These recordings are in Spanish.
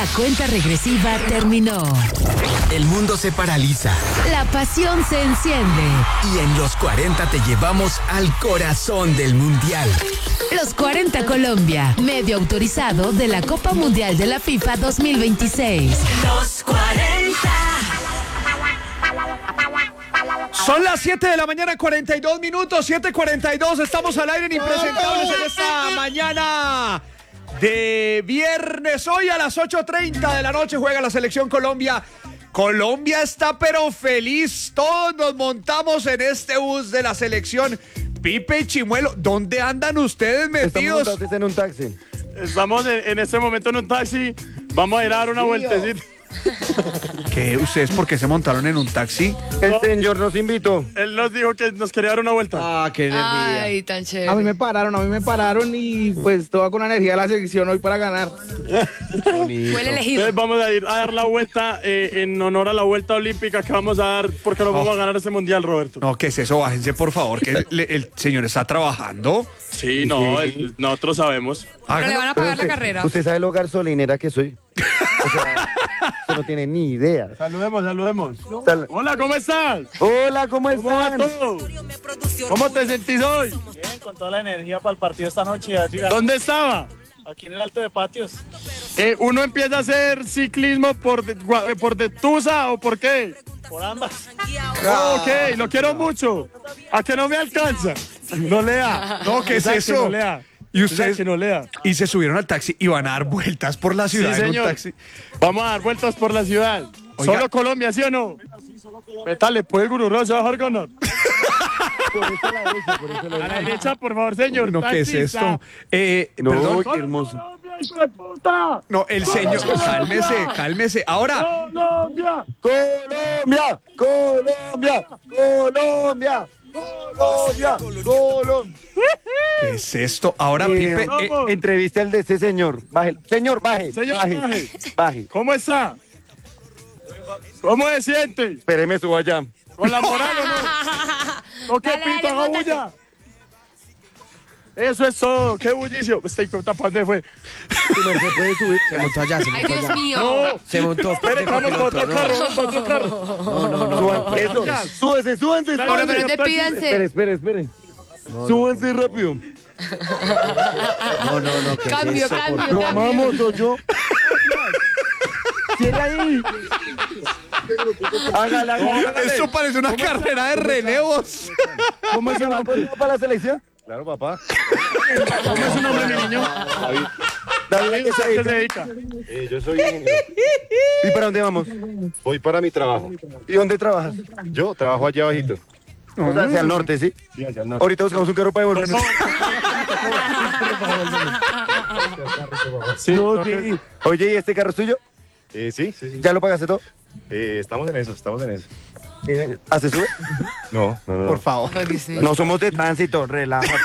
La cuenta regresiva terminó. El mundo se paraliza. La pasión se enciende. Y en los 40 te llevamos al corazón del Mundial. Los 40 Colombia, medio autorizado de la Copa Mundial de la FIFA 2026. Los 40. Son las 7 de la mañana, 42 minutos, 7:42. Estamos al aire en Impresentables en esta mañana de viernes. Hoy a las 8:30 de la noche juega la Selección Colombia. Colombia está pero feliz. Todos nos montamos en este bus de la selección. Pipe y Chimuelo, ¿dónde andan ustedes metidos? Estamos montados en un taxi. Estamos en este momento en un taxi. Vamos a ir a dar una vueltecita. ¿Qué? ¿Ustedes por qué se montaron en un taxi? El señor nos invitó. Él nos dijo que nos quería dar una vuelta. Ah, qué energía. Ay, tan chévere. A mí me pararon y pues toda con la energía de la selección hoy para ganar. Fue el elegido. Entonces vamos a ir a dar la vuelta en honor a la vuelta olímpica que vamos a dar porque nos vamos a ganar ese mundial, Roberto. No, ¿qué es eso? Bájense, por favor, que el señor está trabajando. Sí, no, nosotros sabemos. Pero le van a pagar la carrera. Usted sabe lo gasolinera que soy. O sea, usted no tiene ni idea. Saludemos. Sal- Hola, ¿cómo estás? Hola, ¿cómo ¿Cómo va están? todo? ¿Cómo te sentís hoy? Bien, con toda la energía para el partido esta noche. ¿Dónde estaba? Aquí en el Alto de Patios. ¿Uno empieza a hacer ciclismo por de Tusa o por qué? Por ambas. Ok, lo quiero mucho. ¿A que no me alcanza? No lea. No, ¿qué es Usted eso? Que no lea. Y Usted ustedes que no lea. y se subieron al taxi y van a dar vueltas por la ciudad Sí, en un señor. taxi. Vamos a dar vueltas por la ciudad. Oiga. ¿Solo Colombia, sí o no? Metale, ¿puede Gururro se va a dejar ganar? A la derecha, por favor, señor. No, ¿qué es Taxista. esto? No, Perdón. qué hermoso. ¡Colombia, hijo de puta! No, el señor, cálmese. Ahora, ¡Colombia! Colombia, Colombia, Colombia, Colombia, Colombia. ¿qué es esto? Ahora, Pipe, Entrevista al de ese señor. Baje. Señor, baje. Señor, baje. Baje. ¿Cómo está? ¿Cómo se siente? Espéreme, subo allá. ¿Con la moral o no? ¿O qué Dale, pito, dale, haga móntate. bulla? Eso es todo. ¡Qué bullicio! Este hijo de ¿dónde fue? Se puede subir. Se montó allá, Ay, Dios mío. ¡No! Se montó. ¡Espere, vamos para otro carro! ¡Vamos para otro carro! Suban, eso. Súbanse. Pero despídanse. Espere. Súbanse rápido. No. Cambio. Lo amamos, soy yo. Cierra ahí. Hágala. esto parece una carrera de relevos. ¿Cómo se va para la selección? Claro, papá. ¿Cómo es su nombre, mi niño? David, ¿a qué se ¿Qué se dedica? dedica? Yo soy ingeniero. ¿Y para dónde vamos? Voy para mi trabajo. ¿Y dónde trabajas? Yo trabajo allá abajito. O sea, hacia el norte, ¿sí? Sí, allá al norte. Ahorita buscamos un carro para devolvernos. Sí, No, sí. Oye, ¿y este carro es tuyo? Sí. ¿Ya lo pagaste todo? Estamos en eso. ¿Hace sube? No. Por favor. Ay, Dios mío. No somos de tránsito, relájate.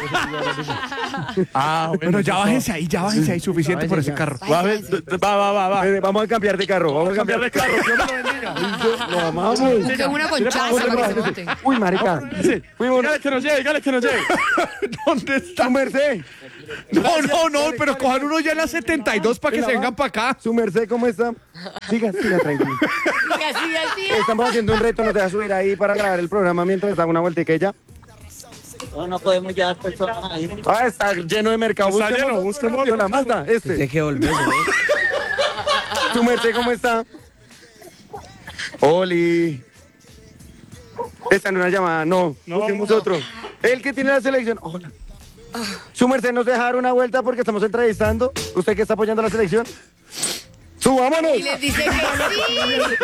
Bueno, ya bájense ahí, suficiente por ese carro. Va. Vamos a cambiar de carro, vamos a cambiar de carro. Dios me lo bendiga. Lo amamos. Tengo una conchaza para que se monten. Uy, marica. Fuimos. Dígale que nos lleve. ¿Dónde está? Su merced. No, pero cojan uno ya en la 72 para que se vengan para acá. Su merced, ¿cómo está? Siga, tranquilo. Así. Estamos haciendo un reto, nos deja subir ahí para grabar el programa mientras da una vueltica ella. No podemos llevar personas ahí. Ah, está lleno de mercado. Está lleno, busquemos. La manda, este. que volver, ¿no? Su merced, ¿cómo está? Oli. Está en una llamada, no. Busquemos otro. El que tiene la selección. Hola. Su merced, ¿nos deja dar una vuelta porque estamos entrevistando? ¿Usted que está apoyando a la selección? ¡Subámonos! Y les dice que sí.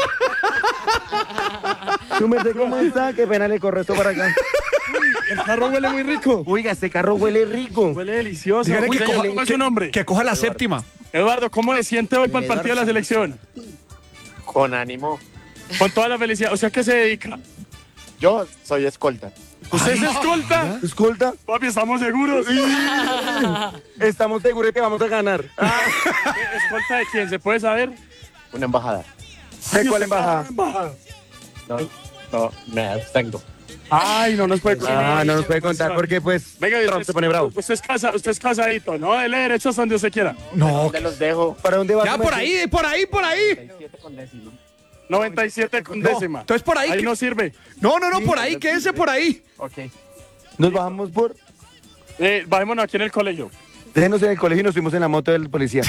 Su merced, ¿cómo está? Qué pena le corre esto para acá. El carro huele muy rico. Oiga, este carro huele rico. Huele delicioso. Dígale Uy, que señor, coja- ¿cómo es su nombre? Que coja la séptima. Eduardo, ¿cómo se siente hoy para el partido de la selección? Con ánimo. Con toda la felicidad. O sea, ¿qué se dedica? Yo soy escolta. ¿Usted se escolta? Escolta, Papi, estamos seguros. estamos seguros que vamos a ganar. ¿Escolta de quién? ¿Se puede saber? Una embajada. ¿De cuál embajada? No, me abstengo. Ay, no nos puede contar. No nos puede contar porque pues Venga, Trump se pone bravo. Usted es casadito, ¿no? Dele derechos donde usted quiera. No. ¿Dónde los dejo? ¿Para dónde va? Ya su por merced? ahí, por ahí, por ahí. 97 con No, décima. entonces por ahí Ahí que- no sirve. No, por ahí, quédese por ahí. Ok. Nos bajamos por... Bajémonos aquí en el colegio. Déjenos en el colegio y nos fuimos en la moto del policía.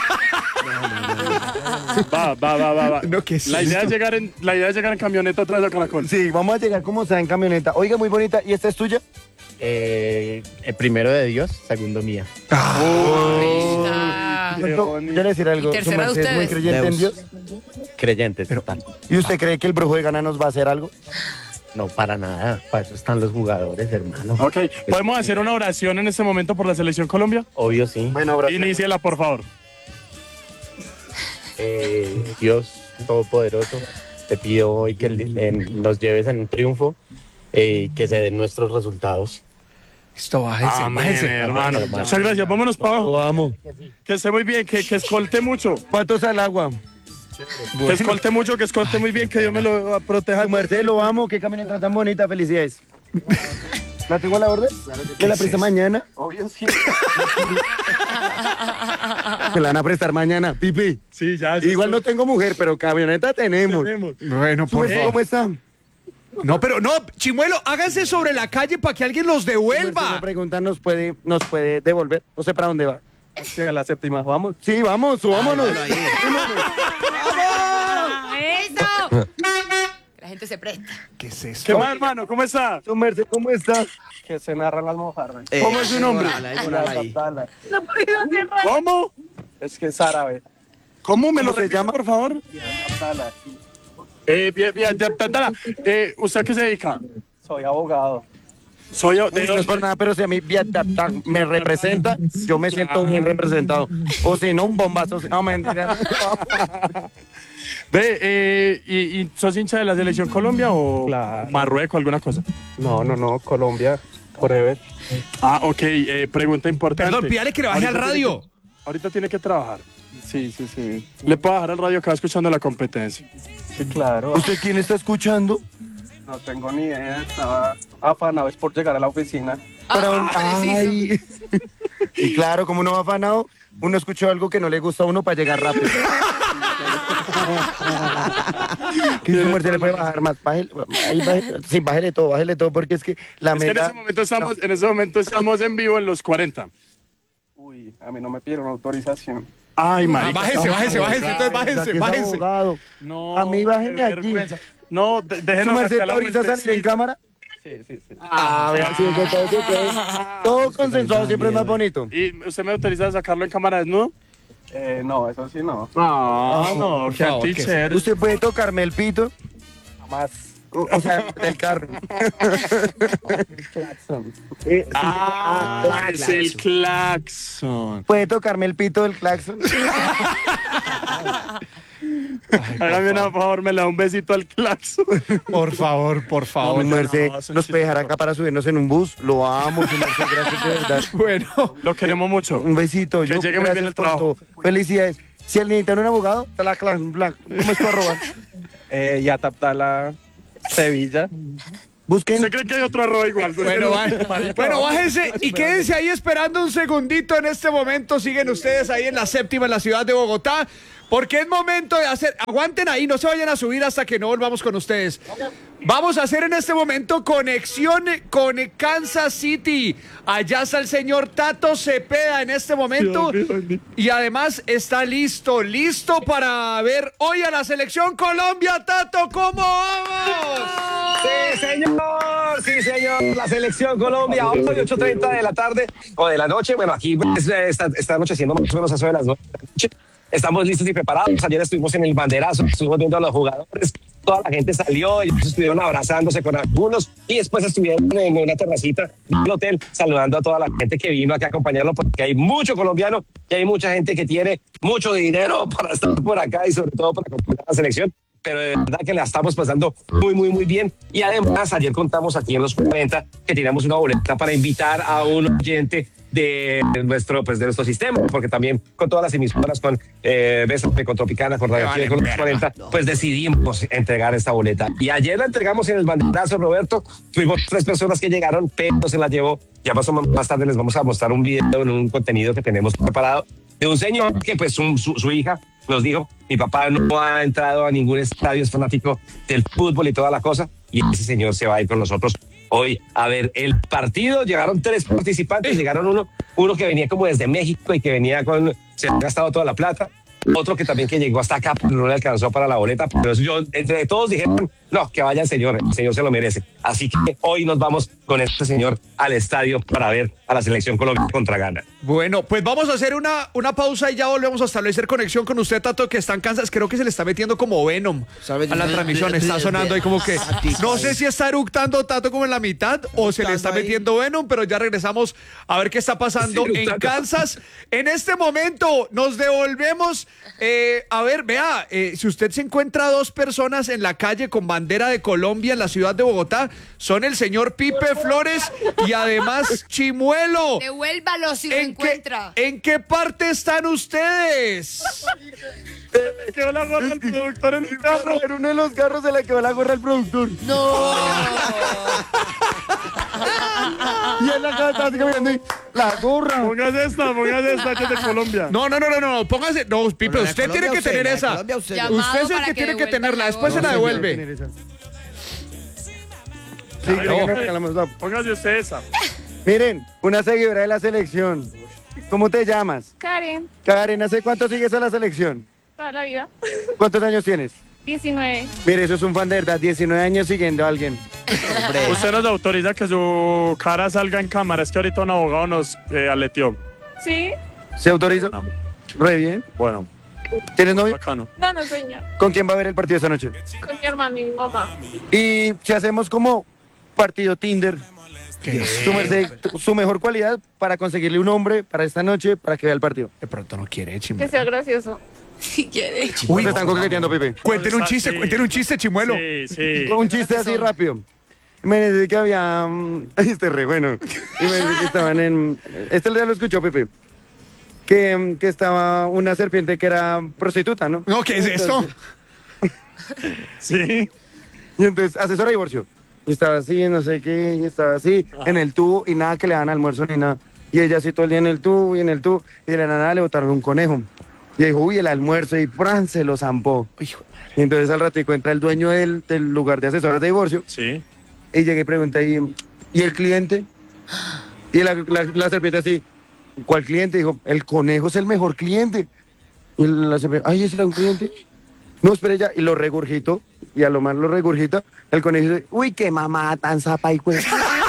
Va. No, ¿qué es La idea esto? es llegar en camioneta atrás de Caracol. Sí, vamos a llegar como sea en camioneta. Oiga, muy bonita. ¿Y esta es tuya? El primero de Dios, segundo mía. Ah, Qué Yo bonito. le decir algo. ¿Y tercera ¿Su de merced es muy ustedes? creyente en Deus. Dios? Creyentes, total. ¿Y usted cree que el brujo de Gana nos va a hacer algo? No, para nada. Para eso están los jugadores, hermano. Ok, ¿podemos hacer una oración en este momento por la Selección Colombia? Obvio, sí. Bueno, bro. Iníciela, por favor. Dios Todopoderoso, te pido hoy que nos lleves en un triunfo y que se den nuestros resultados. Esto bájese, Amén, bájese. hermano. Muchas gracias. Vámonos para abajo. Lo amo. Que esté muy bien, que escolte mucho. ¿Cuántos al agua? Que escolte mucho, que escolte muy bien, que Dios me lo proteja. Su merced, lo amo. Qué camioneta tan bonita. Felicidades. ¿La tengo a la orden? ¿Me la presta mañana? Obvio, sí. Me la van a prestar mañana, Pipi. Sí, ya. Igual no tengo mujer, pero camioneta tenemos. Bueno, Su por merced, favor. ¿cómo está? No, pero no, Chimuelo, háganse sobre la calle para que alguien los Una devuelva. pregunta, ¿nos puede devolver? No sé para dónde va. Llega la séptima, vamos. Sí, vamos, subámonos. ¡Eso! La gente se presta. ¿Qué es esto? ¿Qué más, hermano? ¿Cómo está? Su merced, ¿cómo está? Que se narran las mojarras. ¿Cómo es su nombre? ¿Cómo? Es que es árabe. ¿Cómo me lo ¿Cómo se repite, llama? por favor? ¿Usted a qué se dedica? Soy abogado. Soy yo. No es por nada, pero si a mí me representa, yo me siento bien representado. O si no, un bombazo. No, mentira. Ve, ¿y sos hincha de la Selección Colombia o Claro. Marruecos, alguna cosa? No, Colombia, forever. Ah, ok, pregunta importante. Perdón, pídale que le baje al Ahorita radio. Ahorita tiene que trabajar. Sí. Le puedo bajar al radio que va escuchando la competencia. Sí, claro. ¿Usted quién está escuchando? No tengo ni idea. Estaba afanado es por llegar a la oficina. Ay. Y claro, como uno va afanado, uno escuchó algo que no le gusta a uno para llegar rápido. Que su merced le puede bajar más. Sí, bájele todo, porque es que la Es que en meta... ese momento estamos en vivo en los 40. Uy, a mí no me pidieron autorización. Ay, marica. Bájese, entonces que es bájese. abogado. No, A mí bájenme qué aquí. vergüenza. No, ¿Su déjenos merced acá la ahorita salir en vueltecita. cámara? Sí. A ver, sí, que todo consensuado siempre es más bonito. ¿Y usted me autoriza a sacarlo en cámara desnudo? No, eso sí no. No, por qué favor, teacher. ¿Usted puede tocarme el pito? Jamás. O sea, del carro. Es el claxon. ¿Puede tocarme el pito del claxon? Hágame una favor, me le da un besito al claxon. Por favor. Su merced, nos puede dejar acá para subirnos en un bus. Lo amo, su merced, gracias de verdad. Bueno, Lo queremos mucho. Un besito. Que llegue muy bien el por trabajo. todo. Felicidades. Si él necesita un abogado, está la clase black. ¿Cómo es tu arroba? Ya Taptala, Sevilla. Busquen. ¿Usted cree que hay otro arroba igual? bueno, bájense y quédense ahí esperando un segundito en este momento. Siguen ustedes ahí en la séptima en la ciudad de Bogotá. Porque es momento de hacer, aguanten ahí, no se vayan a subir hasta que no volvamos con ustedes. Vamos a hacer en este momento conexión con Kansas City. Allá está el señor Tato Cepeda en este momento. Y además está listo para ver hoy a la selección Colombia. Tato, ¿cómo vamos? Sí, señor, la selección Colombia, hoy 8:30 de la tarde o de la noche. Bueno, aquí pues, está anocheciendo más o menos a eso de las 9 de la noche. Estamos listos y preparados. Ayer estuvimos en el banderazo, estuvimos viendo a los jugadores. Toda la gente salió, ellos estuvieron abrazándose con algunos y después estuvieron en una terracita del hotel saludando a toda la gente que vino aquí a acompañarlo, porque hay mucho colombiano y hay mucha gente que tiene mucho dinero para estar por acá y sobre todo para acompañar a la selección. Pero de verdad que la estamos pasando muy bien. Y además ayer contamos aquí en los 40 que teníamos una boleta para invitar a un oyente de nuestro sistema, porque también con todas las emisoras, con BSP, con Tropicana, con Radio Chile, con los 40, pues decidimos entregar esta boleta. Y ayer la entregamos en el banderazo, Roberto. Tuvimos 3 personas que llegaron, pero se la llevó. Ya más tarde les vamos a mostrar un video en un contenido que tenemos preparado de un señor que pues su hija nos dijo, mi papá no ha entrado a ningún estadio, es fanático del fútbol y toda la cosa, y ese señor se va a ir con nosotros hoy a ver el partido. Llegaron 3 participantes, llegaron uno que venía como desde México y que venía se ha gastado toda la plata, otro que también que llegó hasta acá, pero no le alcanzó para la boleta, pero yo, entre todos dijeron, no, que vaya el señor se lo merece. Así que hoy nos vamos con este señor al estadio para ver a la selección Colombia contra Ghana. Bueno, pues vamos a hacer una pausa y ya volvemos a establecer conexión con usted, Tato, que están cansados. Creo que se le está metiendo como Venom a la transmisión. Está sonando ahí como que... No sé si está eructando Tato como en la mitad o se le está metiendo Venom, pero ya regresamos a ver qué está pasando en Kansas. En este momento nos devolvemos. A ver, vea, si usted se encuentra a 2 personas en la calle con bandera de Colombia en la ciudad de Bogotá, son el señor Pipe Flores y además Chimuelo. Devuélvalo si lo encuentra. ¿En qué parte están ustedes? Quedó la gorra del productor en el carro. En uno de los carros se le quedó la gorra al productor. No. Y él acá está así caminando y la gorra. Póngase esta que es de Colombia. No, póngase. No, Pipe, usted tiene que tener esa. Usted es el que tiene que tenerla, después se la devuelve. Sí, Póngase usted esa. Miren, una seguidora de la selección. ¿Cómo te llamas? Karen, Karen, ¿hace cuánto sigues a la selección? toda la vida. ¿Cuántos años tienes? 19. Mire, eso es un fan de verdad, 19 años siguiendo a alguien. Usted nos autoriza que su cara salga en cámara. Es que ahorita un abogado nos aleteó. ¿Sí? ¿Se autoriza? Re bien. Bueno. ¿Tienes novio? Bacano. No, no soy yo. ¿Con quién va a ver el partido esta noche? Con mi hermano y mi mamá. Y si hacemos como partido Tinder, su merced, su mejor cualidad para conseguirle un hombre para esta noche para que vea el partido. De pronto no quiere, Que Chimuelo. sea gracioso. Si quiere. Uy, te están coqueteando, Pipe. Cuéntele un chiste, Chimuelo. Sí. Un chiste así rápido. Me dice que había... este re bueno. Y me dice que estaban en... Este ya lo escuchó, Pepe. Que estaba una serpiente que era prostituta, ¿no? No, ¿qué es esto? Sí. Y entonces, asesora de divorcio. Y estaba así, no sé qué, y estaba así, en el tubo, y nada que le dan almuerzo ni nada. Y ella así todo el día en el tubo, y de la nada le botaron un conejo. Y dijo, uy, el almuerzo, y ¡pran! Se lo zampó. Y entonces al ratico entra el dueño del lugar de asesoras de divorcio. Sí. Y llegué y pregunté, ¿y el cliente? Y la serpiente así, ¿cuál cliente? Dijo, el conejo es el mejor cliente. Y la serpiente, ay, ¿ese era un cliente? No, espere ya, y lo regurgito, y a lo más lo regurgita, el conejo dice, uy, qué mamá tan zapa y pues.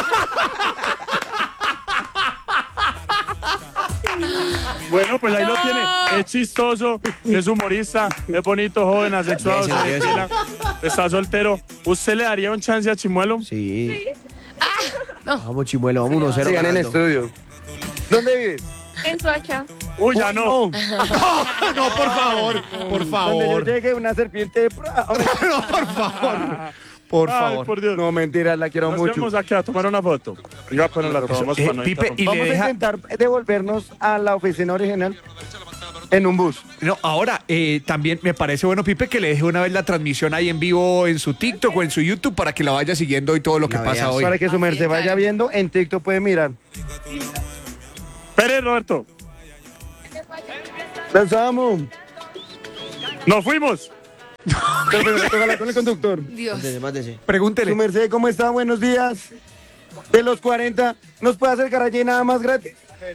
Bueno, pues ahí lo tiene. Es chistoso, es humorista, es bonito, joven, asexuado, se destila, está soltero. ¿Usted le daría un chance a Chimuelo? Sí. Vamos, Chimuelo, vamos 1-0. Sigan en estudio. ¿Dónde vives? En Soacha. Uy, ya no. No, por favor. Donde yo llegue una serpiente. No, por favor. Por Ay, favor. por Dios. No, mentira, la quiero Nos mucho. vamos aquí a tomar una foto. Ya apenas la tomamos para no Pipe, interrumpir. y Vamos le a deja... intentar devolvernos a la oficina original en un bus. No, ahora, también me parece bueno, Pipe, que le deje una vez la transmisión ahí en vivo en su TikTok o en su YouTube para que la vaya siguiendo y todo lo que pasa hoy. Para que su merced vaya viendo, en TikTok puede mirar. Espere, Roberto. Lanzamos. ¡Nos fuimos! Con el conductor. Dios. Mándese. Pregúntele. Su merced, ¿cómo está? Buenos días. De los 40, ¿nos puede acercar allí nada más gratis? Sí,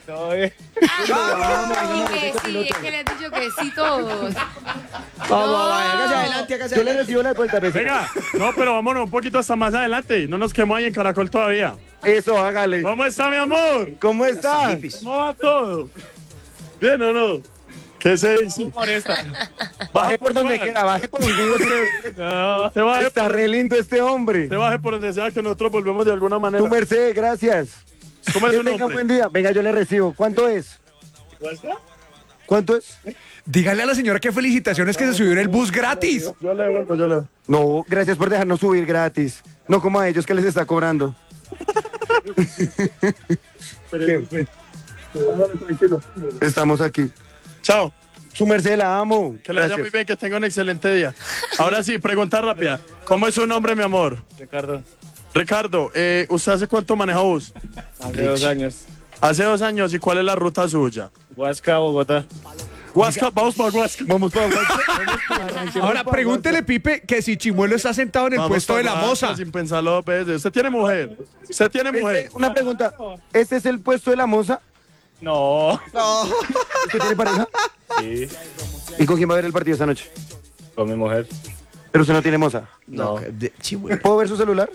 que sí, es que le han dicho que sí todos. Vamos, hágase adelante, hágase Yo le adelante. recibo la vuelta, Pepe. Venga, no, pero vámonos un poquito hasta más adelante. No nos quemó ahí en Caracol todavía. Eso, hágale. ¿Cómo está, mi amor? ¿Cómo está? ¿Cómo va todo? ¿Bien o no? ¿Qué se dice? Baje por donde quiera, baje por donde No, te baje Está re lindo este hombre. Te baje por donde sea que nosotros volvemos de alguna manera. Tu merced, gracias. ¿Cómo es Que su tenga nombre? buen día. Venga, yo le recibo. ¿Cuánto es? ¿Cuánto es? Dígale a la señora que felicitaciones que se subió en el bus gratis. Yo le devuelvo. No, gracias por dejarnos subir gratis. No como a ellos que les está cobrando. Estamos aquí. Chao. Su merced, la amo. Que le vaya muy bien, que tenga un excelente día. Ahora sí, pregunta rápida. ¿Cómo es su nombre, mi amor? Ricardo. Ricardo, ¿usted hace cuánto maneja bus? Hace 2 años. Hace 2 años. ¿Y cuál es la ruta suya? Huasca, Bogotá. Huasca, vamos para Huasca. Vamos para Ahora pregúntele, Pipe, que si Chimuelo está sentado en el puesto de la moza. Sin pensarlo 2 veces. ¿Usted tiene mujer? ¿Usted tiene mujer? Una pregunta. ¿Este es el puesto de la moza? No. ¿Usted tiene pareja? Sí. ¿Y con quién va a ver el partido esta noche? Con mi mujer. Pero usted no tiene moza. No. ¿Puedo ver su celular?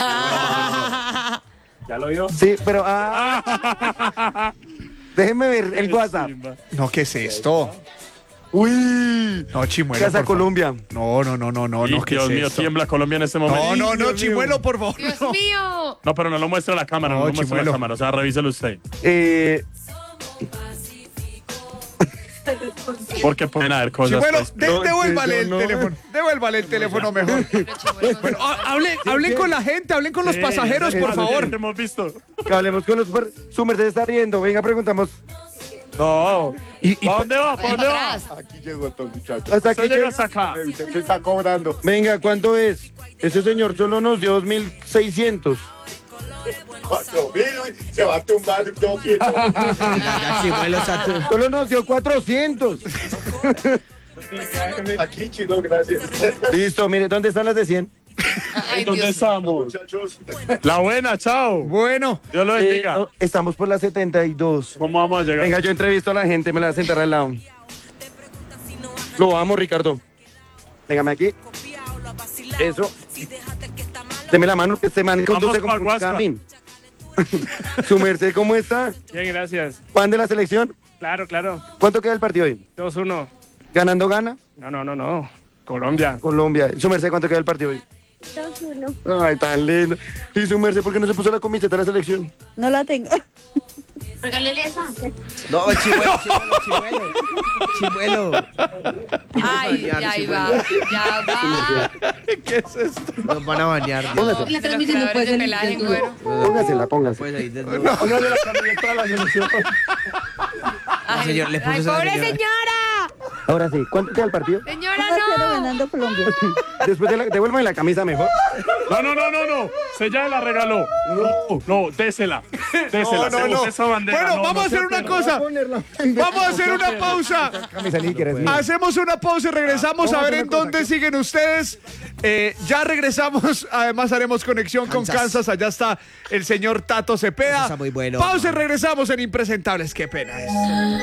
¿Ya lo vio? Sí, pero... déjeme ver el WhatsApp. No, ¿qué es esto? Uy. No, Chimuelo. Casa Colombia. No, ¿qué Dios es mío, esto? tiembla Colombia en este momento. No, Chimuelo, por favor. Dios no. mío. No, pero no lo muestre a la cámara, no lo muestre a la Chimuelo. cámara. O sea, revíselo usted. Porque pueden haber cosas. Chimuelo, pues. devuélvale no. el teléfono. Devuélvale el teléfono mejor. Bueno, hablen con la gente, hablen con los pasajeros, por favor. Hemos visto. Que hablemos con los... Su merced está riendo. Venga, preguntamos. No. Y ¿Para dónde va? ¿Para dónde va? Atrás. Aquí llegó estos muchachos. Hasta aquí Usted llega llega. hasta acá. ¿Qué está cobrando? Venga, ¿cuánto es? Ese señor solo nos dio 2.600. 4.000, se va a tumbar 200. Solo nos dio 400. Aquí, chino, gracias. Listo, mire, ¿dónde están las de 100? Ay, ¿Dónde Dios. estamos? La buena, chao. bueno. Dios lo bendiga. No, estamos por la 72. ¿Cómo vamos a llegar? Venga, yo entrevisto a la gente, me la voy a sentar al lado. Lo vamos, Ricardo. Déjame aquí. Eso. Deme la mano, que este man conduce como un Huasca. camín. Su merced, ¿cómo está? Bien, gracias. ¿Fan de la selección? Claro, claro. ¿Cuánto queda el partido hoy? 2-1. ¿Ganando gana? No. Colombia. Colombia. Su merced, ¿cuánto queda el partido hoy? 2-1. Ay, tan lindo. Y su merced, ¿por qué no se puso la camiseta de la selección? No la tengo. Regálele esa. No, Chimuelo. Ay, ya va. Ya va. ¿Qué es esto? Nos van a bañar. Póngase. La transmisión no puede ser pelaje en cuero. Póngasela, póngase. Pues ahí desnudo. Póngale la camiseta de la selección. Ay, señor, le puso ay, esa pobre señora. señora. Ahora sí, ¿cuánto queda el partido? Señora, 1-0 no. ganando Colombia. Después devuélvame la camisa mejor. No. Se ya la regaló. No, désela. Désela. No. Se usa esa bandera. Bueno, No, vamos a no, hacer una cosa. Vamos a hacer una pausa. Camisa ni quieres mía. Hacemos una pausa y regresamos a ver en dónde siguen ustedes. Ya regresamos. Además, haremos conexión con Kansas. Allá está el señor Tato Cepeda. Eso está muy bueno. Pausa y regresamos en Impresentables. Qué pena es.